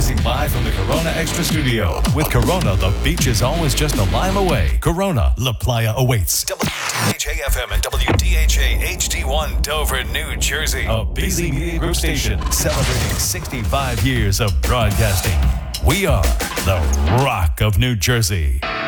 Broadcasting live from the Corona Extra Studio. With Corona, the beach is always just a mile away. Corona, La Playa awaits. WDHA-FM and WDHA-HD1 Dover, New Jersey. A BZ Media Group station celebrating 65 years of broadcasting. We are the Rock of New Jersey.